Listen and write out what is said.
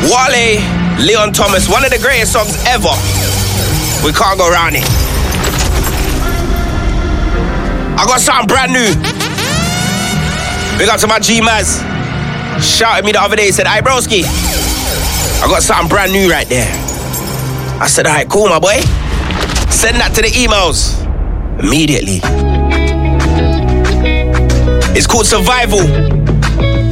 Wale, Leon Thomas, one of the greatest songs ever. We can't go around it. I got something brand new. Big up to my G-Maz. Shouted me the other day, said, "Hey broski, I got something brand new right there." I said, "Alright, cool my boy. Send that to the emails immediately." It's called Survival.